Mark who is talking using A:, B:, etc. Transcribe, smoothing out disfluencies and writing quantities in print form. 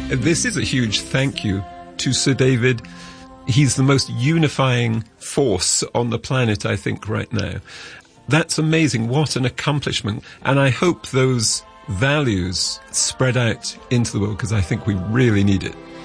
A: This is a huge thank you to Sir David. He's the most unifying force on the planet, I think, right now. That's amazing. What an accomplishment. And I hope those values spread out into the world, because I think we really need it.